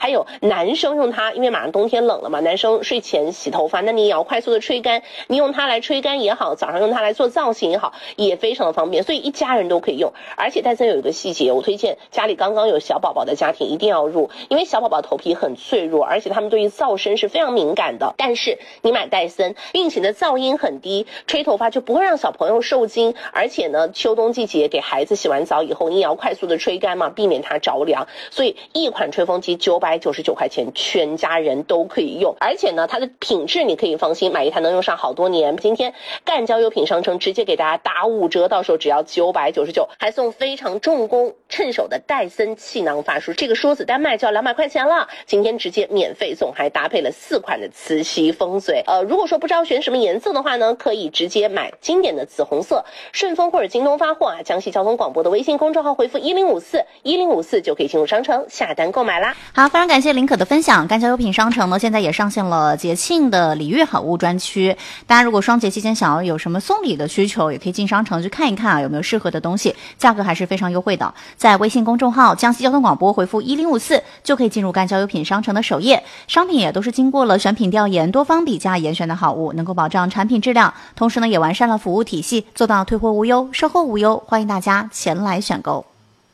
还有男生用它，因为马上冬天冷了嘛，男生睡前洗头发，那你也要快速的吹干，你用它来吹干也好，早上用它来做造型也好，也非常的方便，所以一家人都可以用。而且戴森有一个细节，我推荐家里刚刚有小宝宝的家庭一定要入，因为小宝宝头皮很脆弱，而且他们对于噪声是非常敏感的。但是你买戴森，并且呢噪音很低，吹头发就不会让小朋友受惊，而且呢秋冬季节给孩子洗完澡以后，你也要快速的吹干嘛，避免它着凉。所以一款吹风机999块钱，全家人都可以用，而且呢它的品质你可以放心，买一台能用上好多年。今天赣交优品商城直接给大家打5折，到手只要999，还送非常重工趁手的戴森气囊发梳，这个梳子单卖就要200块钱了，今天直接免费送，还搭配了4款的磁吸风水。如果说不知道选什么颜色的话呢，可以直接买经典的紫红色，顺丰或者京东发货啊，江西交通广播的微信公众号回复1054就可以进入商城下单购买啦。 好，非常感谢林可的分享。赣交优品商城呢，现在也上线了节庆的礼遇好物专区，大家如果双节期间想要有什么送礼的需求，也可以进商城去看一看啊，有没有适合的东西，价格还是非常优惠的。在微信公众号江西交通广播回复1054就可以进入赣交优品商城的首页，商品也都是经过了选品调研、多方比价严选的好物，能够保障产品质量，同时呢也完善了服务体系，做到退货无忧、售后无忧，欢迎大家前来选购。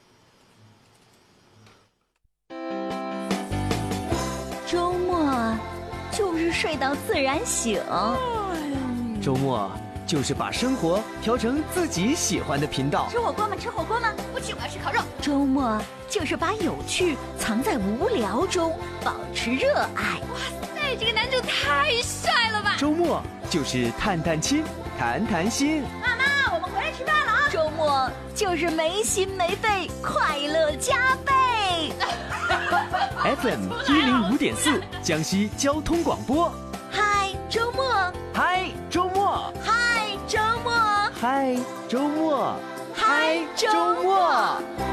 周末就是睡到自然醒， 周末就是把生活调成自己喜欢的频道。 吃火锅吗？吃火锅吗？不去，我要吃烤肉。周末就是把有趣藏在无聊中，保持热爱。 哇塞，这个男主太帅了吧！ 周末就是探探亲，谈谈心。 妈妈，我们回来吃饭了啊！周末就是没心没肺，快乐加倍。 FM 105.4，江西交通广播。 嗨，周末！ 嗨，周末！ 嗨，周末！ 嗨，周末！ 嗨，周末！